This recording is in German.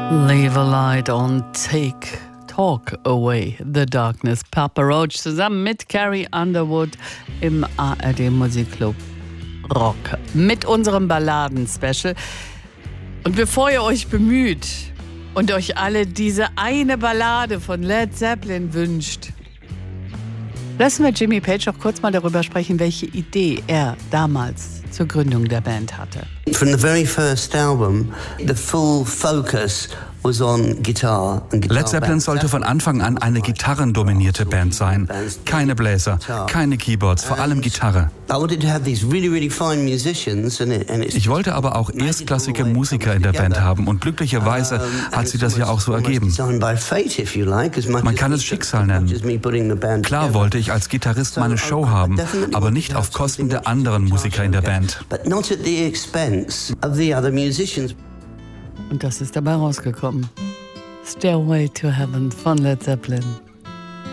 Leave a light on, talk away the darkness. Papa Roach zusammen mit Carrie Underwood im ARD Musikclub Rock mit unserem Balladen-Special. Und bevor ihr euch bemüht und euch alle diese eine Ballade von Led Zeppelin wünscht, lassen wir Jimmy Page auch kurz mal darüber sprechen, welche Idee er damals zur Gründung der Band hatte. From the very first album, the full focus was on guitar and guitar. Led Zeppelin sollte von Anfang an eine gitarrendominierte Band sein. Keine Bläser, keine Keyboards, vor allem Gitarre. Ich wollte aber auch erstklassige Musiker in der Band haben und glücklicherweise hat sich das ja auch so ergeben. Man kann es Schicksal nennen. Klar wollte ich als Gitarrist meine Show haben, aber nicht auf Kosten der anderen Musiker in der Band. Und das ist dabei rausgekommen. Stairway to Heaven von Led Zeppelin.